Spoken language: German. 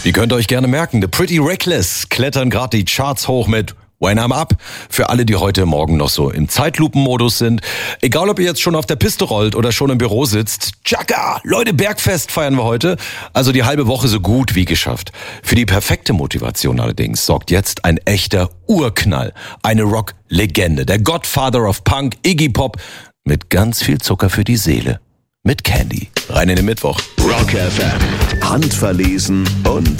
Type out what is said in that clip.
Ihr könnt euch gerne merken, The Pretty Reckless klettern gerade die Charts hoch mit When I'm Up. Für alle, die heute Morgen noch so im Zeitlupenmodus sind. Egal, ob ihr jetzt schon auf der Piste rollt oder schon im Büro sitzt. Tschakka! Leute, Bergfest feiern wir heute. Also die halbe Woche so gut wie geschafft. Für die perfekte Motivation allerdings sorgt jetzt ein echter Urknall. Eine Rock-Legende. Der Godfather of Punk, Iggy Pop. Mit ganz viel Zucker für die Seele. Mit Candy. Rein in den Mittwoch. Rock FM. Handverlesen und